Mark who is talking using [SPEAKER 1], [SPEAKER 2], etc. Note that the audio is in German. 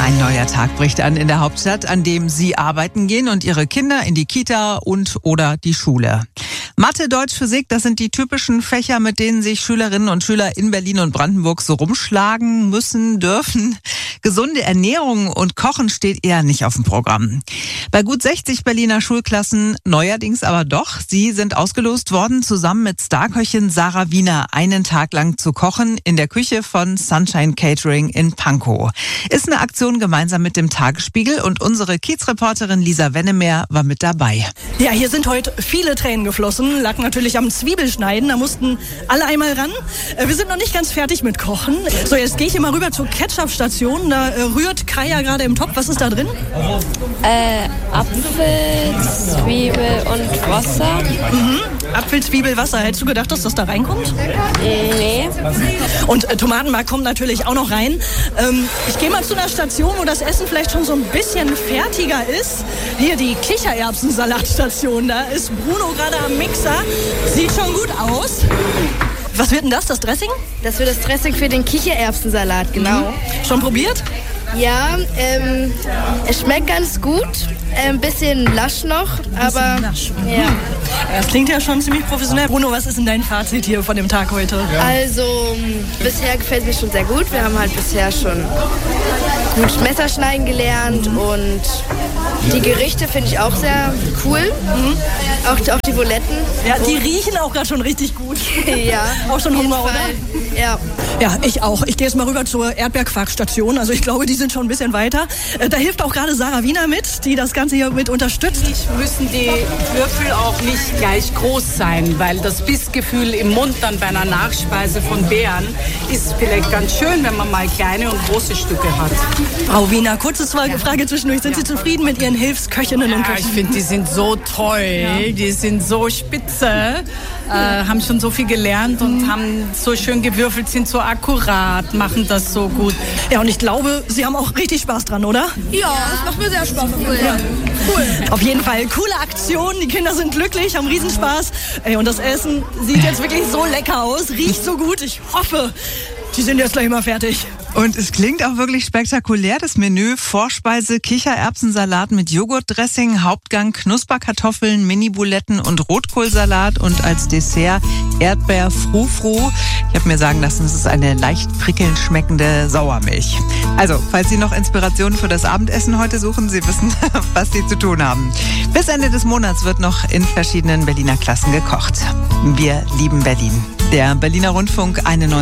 [SPEAKER 1] Ein neuer Tag bricht an in der Hauptstadt, an dem Sie arbeiten gehen und Ihre Kinder in die Kita und/oder die Schule. Mathe, Deutsch, Physik, das sind die typischen Fächer, mit denen sich Schülerinnen und Schüler in Berlin und Brandenburg so rumschlagen müssen, dürfen. Gesunde Ernährung und Kochen steht eher nicht auf dem Programm. Bei gut 60 Berliner Schulklassen neuerdings aber doch. Sie sind ausgelost worden, zusammen mit Starköchin Sarah Wiener einen Tag lang zu kochen in der Küche von Sunshine Catering in Pankow. Ist eine Aktion gemeinsam mit dem Tagesspiegel und unsere Kiezreporterin Lisa Wennemer war mit dabei.
[SPEAKER 2] Ja, hier sind heute viele Tränen geflossen. Lag natürlich am Zwiebelschneiden, da mussten alle einmal ran. Wir sind noch nicht ganz fertig mit Kochen. So, jetzt gehe ich hier mal rüber zur Ketchup-Station. Da rührt Kaya gerade im Topf. Was ist da drin?
[SPEAKER 3] Apfel, Zwiebel und Wasser.
[SPEAKER 2] Apfel, Zwiebel, Wasser. Hättest du gedacht, dass das da reinkommt?
[SPEAKER 3] Nee.
[SPEAKER 2] Und Tomatenmark kommt natürlich auch noch rein. Ich gehe mal zu einer Station, wo das Essen vielleicht schon so ein bisschen fertiger ist. Hier die Kichererbsensalatstation. Da ist Bruno gerade am Mixer. Sieht schon gut aus. Was wird denn das Dressing?
[SPEAKER 3] Das wird das Dressing für den Kichererbsensalat, genau.
[SPEAKER 2] Schon probiert?
[SPEAKER 3] Ja, es schmeckt ganz gut. Ein bisschen lasch noch, aber
[SPEAKER 2] lasch.
[SPEAKER 3] Ja.
[SPEAKER 2] Das klingt ja schon ziemlich professionell. Bruno, was ist denn dein Fazit hier von dem Tag heute?
[SPEAKER 3] Also, bisher gefällt es mir schon sehr gut. Wir haben halt bisher schon gut Messerschneiden gelernt und die Gerichte finde ich auch sehr cool. Auch die Buletten.
[SPEAKER 2] Ja, die riechen auch gerade schon richtig gut.
[SPEAKER 3] Ja.
[SPEAKER 2] Auch schon Hunger, oder?
[SPEAKER 3] Ja.
[SPEAKER 2] Ja, ich auch. Ich gehe jetzt mal rüber zur Erdbeerquarkstation. Also ich glaube, die sind schon ein bisschen weiter. Da hilft auch gerade Sarah Wiener mit, die das Ganze hier mit unterstützt.
[SPEAKER 4] Müssen die Würfel auch nicht gleich groß sein, weil das Bissgefühl im Mund dann bei einer Nachspeise von Beeren ist vielleicht ganz schön, wenn man mal kleine und große Stücke hat.
[SPEAKER 2] Frau Wiener, kurze Frage zwischendurch. Sind Sie zufrieden mit Ihren Hilfsköchinnen und Köchen?
[SPEAKER 4] Ich finde, die sind so toll, die sind so spitze, haben schon so viel gelernt und haben so schön gewürfelt, sind so akkurat, machen das so gut.
[SPEAKER 2] Ja, und ich glaube, Sie haben auch richtig Spaß dran, oder?
[SPEAKER 3] Ja, das macht mir sehr Spaß. Cool.
[SPEAKER 2] Ja. Cool. Auf jeden Fall, coole Aktion. Die Kinder sind glücklich, haben Riesenspaß. Und das Essen sieht jetzt wirklich so lecker aus, riecht so gut. Ich hoffe, die sind jetzt gleich mal fertig.
[SPEAKER 1] Und es klingt auch wirklich spektakulär, das Menü. Vorspeise, Kichererbsensalat mit Joghurtdressing, Hauptgang Knusperkartoffeln, Mini-Buletten und Rotkohlsalat und als Dessert Erdbeer-Frou-Frou. Ich habe mir sagen lassen, es ist eine leicht prickelnd schmeckende Sauermilch. Also, falls Sie noch Inspirationen für das Abendessen heute suchen, Sie wissen, was Sie zu tun haben. Bis Ende des Monats wird noch in verschiedenen Berliner Klassen gekocht. Wir lieben Berlin. Der Berliner Rundfunk, eine neue